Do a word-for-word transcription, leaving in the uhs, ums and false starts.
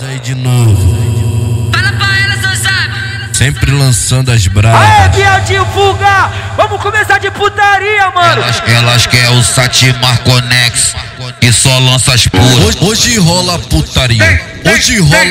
Nós aí de novo. Fala pra ela, seu sabe. Sempre lançando as bravas. Aê, viadinho, fuga! Vamos começar de putaria, mano! Elas, elas querem o Satimar Conex, que só lança as puras. Hoje, hoje rola putaria. Hoje rola